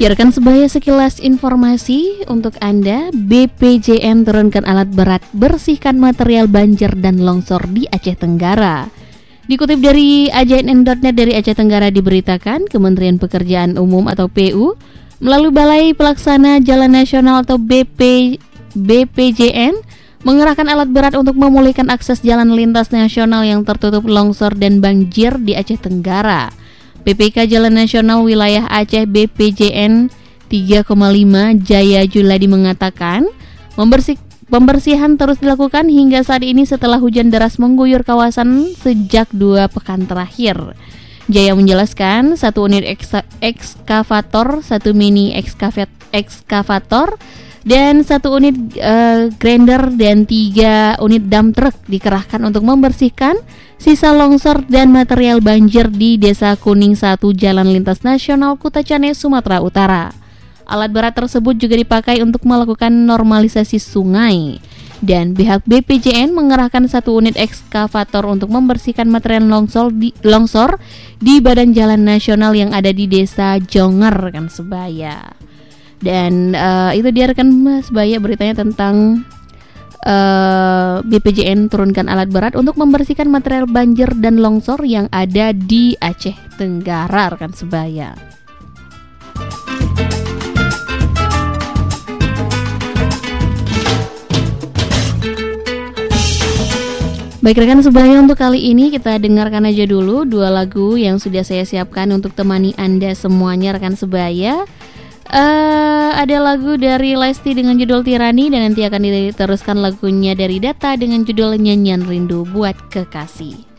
Ya rekan sebaya, sekilas informasi untuk Anda. BPJN turunkan alat berat bersihkan material banjir dan longsor di Aceh Tenggara. Dikutip dari ajnn.net dari Aceh Tenggara diberitakan Kementerian Pekerjaan Umum atau PU melalui Balai Pelaksana Jalan Nasional atau BPJN mengerahkan alat berat untuk memulihkan akses jalan lintas nasional yang tertutup longsor dan banjir di Aceh Tenggara. PPK Jalan Nasional Wilayah Aceh BPJN 3,5 Jaya Juladi mengatakan pembersihan terus dilakukan hingga saat ini setelah hujan deras mengguyur kawasan sejak 2 pekan terakhir. Jaya menjelaskan 1 unit ekskavator, 1 mini ekskavator, dan 1 unit grinder dan 3 unit dump truck dikerahkan untuk membersihkan sisa longsor dan material banjir di Desa Kuning 1 Jalan Lintas Nasional Kutacane, Sumatera Utara. Alat berat tersebut juga dipakai untuk melakukan normalisasi sungai. Dan pihak BPJN mengerahkan 1 unit ekskavator untuk membersihkan material longsor di badan jalan nasional yang ada di Desa Jonger, rekan sebaya. Dan itu dia rekan sebaya beritanya tentang BPJN turunkan alat berat untuk membersihkan material banjir dan longsor yang ada di Aceh Tenggara, rekan sebaya. Baik rekan sebaya, untuk kali ini kita dengarkan aja dulu 2 lagu yang sudah saya siapkan untuk temani Anda semuanya rekan sebaya. Ada lagu dari Lesti dengan judul Tirani, dan nanti akan diteruskan lagunya dari Data dengan judul Nyanyian Rindu Buat Kekasih.